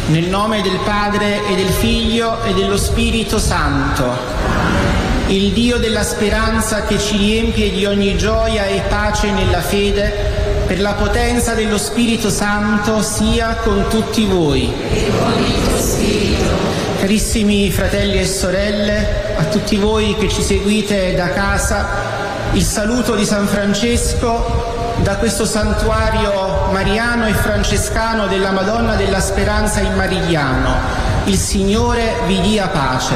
Nel nome del Padre e del Figlio e dello Spirito Santo. Il Dio della speranza che ci riempie di ogni gioia e pace nella fede, per la potenza dello Spirito Santo, sia con tutti voi. E con il tuo spirito. Carissimi fratelli e sorelle, a tutti voi che ci seguite da casa, il saluto di San Francesco da questo santuario mariano e francescano della Madonna della Speranza in Marigliano. Il Signore vi dia pace.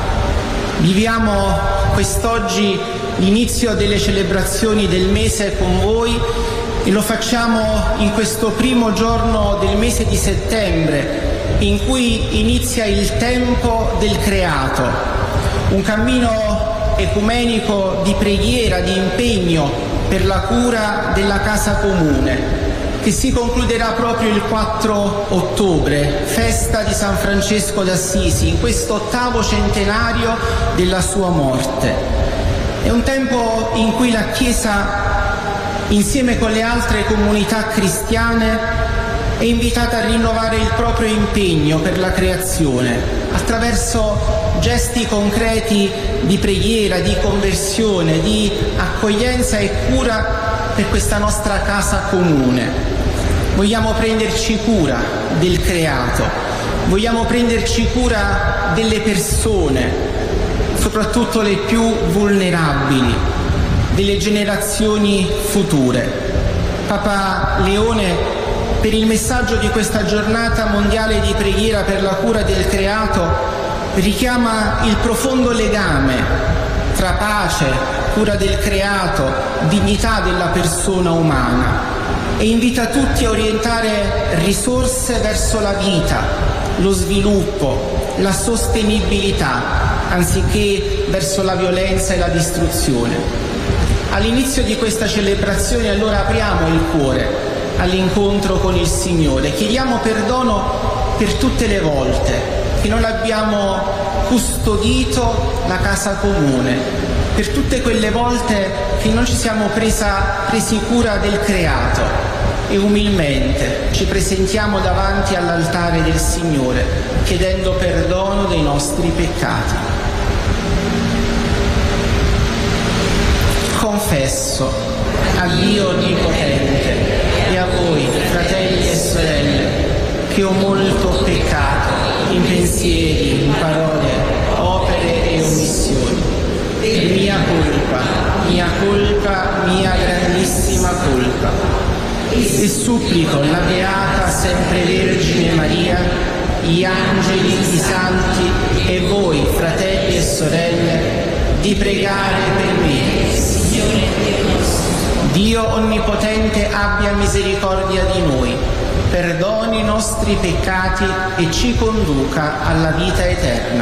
Viviamo quest'oggi l'inizio delle celebrazioni del mese con voi e lo facciamo in questo primo giorno del mese di settembre, in cui inizia il tempo del creato, un cammino ecumenico di preghiera, di impegno per la cura della casa comune, che si concluderà proprio il 4 ottobre, festa di San Francesco d'Assisi, in questo 8° centenario della sua morte. È un tempo in cui la Chiesa, insieme con le altre comunità cristiane, è invitata a rinnovare il proprio impegno per la creazione, attraverso gesti concreti di preghiera, di conversione, di accoglienza e cura per questa nostra casa comune. Vogliamo prenderci cura del creato, vogliamo prenderci cura delle persone, soprattutto le più vulnerabili, delle generazioni future. Papa Leone, per il messaggio di questa giornata mondiale di preghiera per la cura del creato, richiama il profondo legame tra pace, cura del creato, dignità della persona umana e invita tutti a orientare risorse verso la vita, lo sviluppo, la sostenibilità, anziché verso la violenza e la distruzione. All'inizio di questa celebrazione allora apriamo il cuore all'incontro con il Signore, chiediamo perdono per tutte le volte che non abbiamo custodito la casa comune, per tutte quelle volte che non ci siamo presi cura del creato e umilmente ci presentiamo davanti all'altare del Signore chiedendo perdono dei nostri peccati. Confesso a Dio Onnipotente e a voi, fratelli e sorelle, che ho molto peccato in pensieri, in parole, opere e omissioni. Per mia colpa, mia grandissima colpa. E supplico la Beata Sempre Vergine Maria, gli angeli, i santi e voi, fratelli e sorelle, di pregare per me. Signore Dio nostro. Dio Onnipotente abbia misericordia di noi, perdoni i nostri peccati e ci conduca alla vita eterna.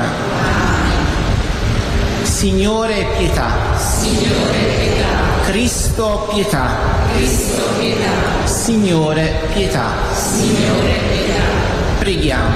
Signore pietà. Signore pietà. Cristo pietà. Cristo pietà. Signore pietà. Signore pietà. Preghiamo.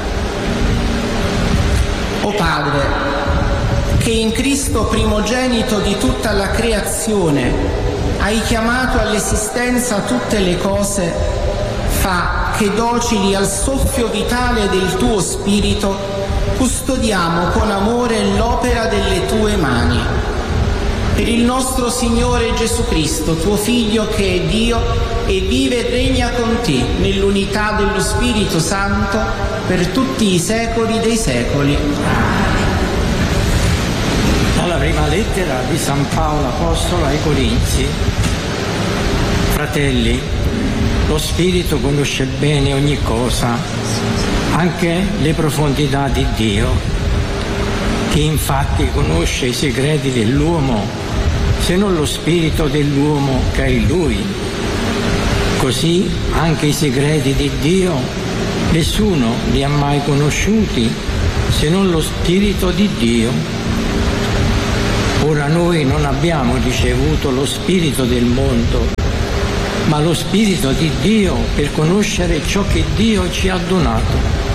O Padre, che in Cristo primogenito di tutta la creazione hai chiamato all'esistenza tutte le cose, fa che docili al soffio vitale del tuo Spirito custodiamo con amore l'opera delle tue mani. Per il nostro Signore Gesù Cristo, tuo Figlio, che è Dio e vive e regna con te nell'unità dello Spirito Santo per tutti i secoli dei secoli. Dalla prima lettera di San Paolo Apostolo ai Corinzi. Fratelli, lo Spirito conosce bene ogni cosa, anche le profondità di Dio. Chi infatti conosce i segreti dell'uomo, se non lo Spirito dell'uomo che è in lui? Così anche i segreti di Dio nessuno li ha mai conosciuti, se non lo Spirito di Dio. Ora noi non abbiamo ricevuto lo spirito del mondo, ma lo Spirito di Dio per conoscere ciò che Dio ci ha donato.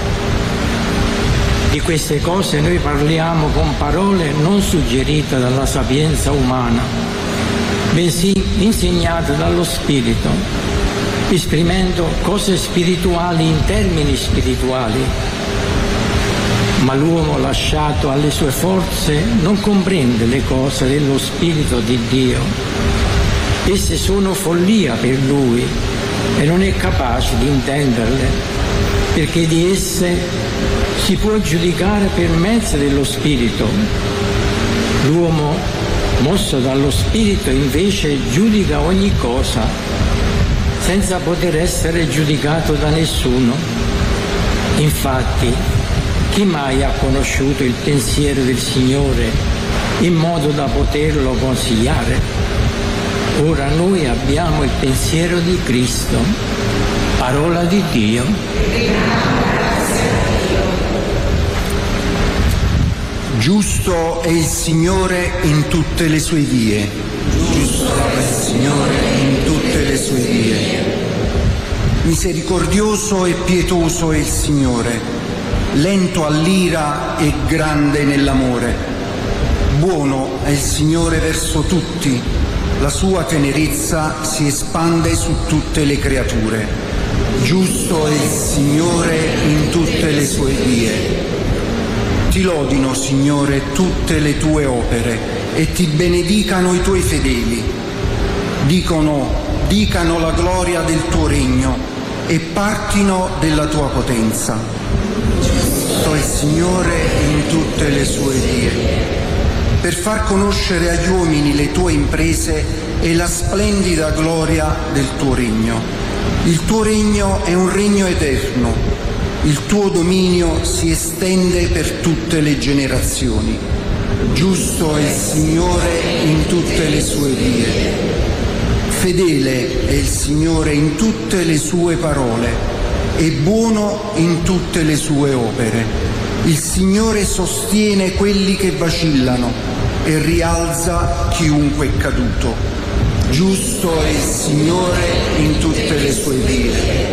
Di queste cose noi parliamo con parole non suggerite dalla sapienza umana, bensì insegnate dallo Spirito, esprimendo cose spirituali in termini spirituali. Ma l'uomo lasciato alle sue forze non comprende le cose dello Spirito di Dio. Esse sono follia per lui e non è capace di intenderle, perché di esse si può giudicare per mezzo dello Spirito. L'uomo, mosso dallo Spirito, invece giudica ogni cosa, senza poter essere giudicato da nessuno. Infatti, chi mai ha conosciuto il pensiero del Signore in modo da poterlo consigliare? Ora noi abbiamo il pensiero di Cristo, parola di Dio. Giusto è il Signore in tutte le sue vie. Giusto è il Signore in tutte le sue vie. Misericordioso e pietoso è il Signore, lento all'ira e grande nell'amore. Buono è il Signore verso tutti, la sua tenerezza si espande su tutte le creature. Giusto è il Signore in tutte le sue vie. Ti lodino, Signore, tutte le tue opere e ti benedicano i tuoi fedeli. Dicano la gloria del tuo regno e partino della tua potenza. Giusto è il Signore in tutte le sue vie, per far conoscere agli uomini le tue imprese e la splendida gloria del tuo regno. Il tuo regno è un regno eterno, il tuo dominio si estende per tutte le generazioni. Giusto è il Signore in tutte le sue vie. Fedele è il Signore in tutte le sue parole e buono in tutte le sue opere. Il Signore sostiene quelli che vacillano e rialza chiunque è caduto. Giusto è il Signore in tutte le sue vie.